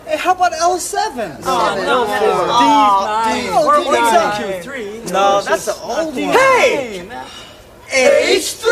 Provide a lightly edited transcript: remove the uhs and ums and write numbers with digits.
Hey, how about L7? We're on Q3. No, that's the old one. Hey! H3!